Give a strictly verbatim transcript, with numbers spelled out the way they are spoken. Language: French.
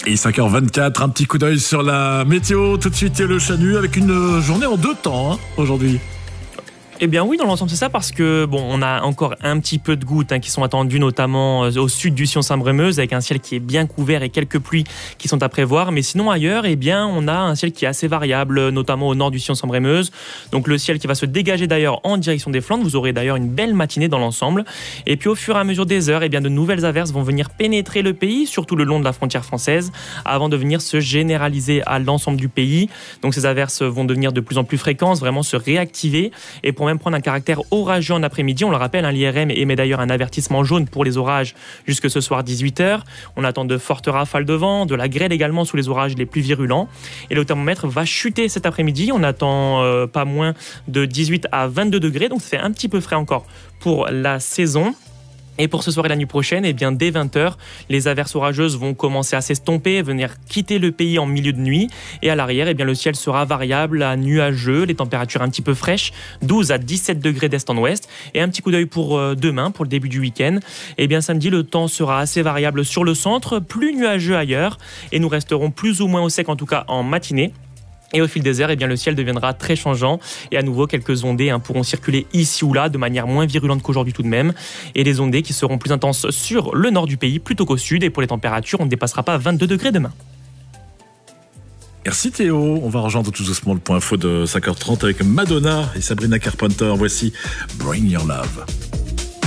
Et cinq heures vingt-quatre, un petit coup d'œil sur la météo. Tout de suite, le Chanu avec une journée en deux temps hein, aujourd'hui. Eh bien oui, dans l'ensemble c'est ça parce que bon, on a encore un petit peu de gouttes hein, qui sont attendues notamment au sud du Sion-Saint-Brémeuse avec un ciel qui est bien couvert et quelques pluies qui sont à prévoir. Mais sinon ailleurs, eh bien on a un ciel qui est assez variable, notamment au nord du Sion-Saint-Brémeuse. Donc le ciel qui va se dégager d'ailleurs en direction des Flandres. Vous aurez d'ailleurs une belle matinée dans l'ensemble. Et puis au fur et à mesure des heures, eh bien de nouvelles averses vont venir pénétrer le pays, surtout le long de la frontière française, avant de venir se généraliser à l'ensemble du pays. Donc ces averses vont devenir de plus en plus fréquentes, vraiment se réactiver et pour même prendre un caractère orageux en après-midi. On le rappelle, hein, l'I R M émet d'ailleurs un avertissement jaune pour les orages jusque ce soir dix-huit heures. On attend de fortes rafales de vent, de la grêle également sous les orages les plus virulents. Et le thermomètre va chuter cet après-midi. On attend euh, pas moins de dix-huit à vingt-deux degrés, donc ça fait un petit peu frais encore pour la saison. Et pour ce soir et la nuit prochaine, eh bien, dès vingt heures, les averses orageuses vont commencer à s'estomper, venir quitter le pays en milieu de nuit. Et à l'arrière, eh bien, le ciel sera variable à nuageux, les températures un petit peu fraîches, douze à dix-sept degrés d'est en ouest. Et un petit coup d'œil pour euh, demain, pour le début du week-end. Eh bien, samedi, le temps sera assez variable sur le centre, plus nuageux ailleurs. Et nous resterons plus ou moins au sec, en tout cas en matinée. Et au fil des heures, eh bien, le ciel deviendra très changeant. Et à nouveau, quelques ondées hein, pourront circuler ici ou là de manière moins virulente qu'aujourd'hui tout de même. Et des ondées qui seront plus intenses sur le nord du pays plutôt qu'au sud. Et pour les températures, on ne dépassera pas vingt-deux degrés demain. Merci Théo. On va rejoindre tout doucement le point info de cinq heures trente avec Madonna et Sabrina Carpenter. Voici Bring Your Love.